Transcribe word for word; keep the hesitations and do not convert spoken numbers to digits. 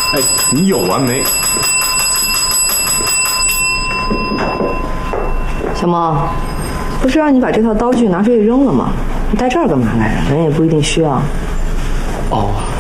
哎，你有完没？ 小猫，不是让你把这套刀具拿出去扔了吗？你带这儿干嘛来着？人也不一定需要。 哦。